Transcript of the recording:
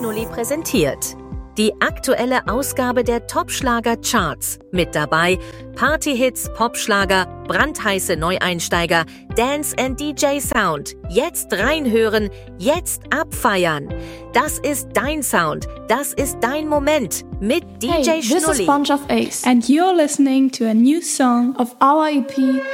Schnulli präsentiert. Die aktuelle Ausgabe der Top-Schlager-Charts. Mit dabei Partyhits, Popschlager, brandheiße Neueinsteiger, Dance and DJ Sound. Jetzt reinhören, jetzt abfeiern. Das ist dein Sound, das ist dein Moment mit DJ Schnulli. This is Bunch of Ace and you're listening to a new song of our EP